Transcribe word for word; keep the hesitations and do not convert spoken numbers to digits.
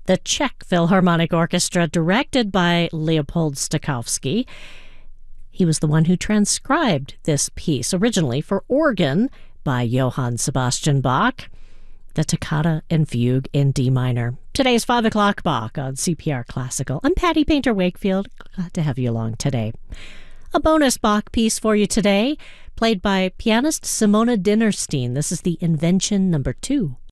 the Czech Philharmonic Orchestra, directed by Leopold Stokowski. He was the one who transcribed this piece, originally for organ by Johann Sebastian Bach, the Toccata and Fugue in D minor. Today's five o'clock Bach on C P R Classical. I'm Patty Painter Wakefield. Glad to have you along today. A bonus Bach piece for you today, played by pianist Simona Dinnerstein. This is the Invention number two.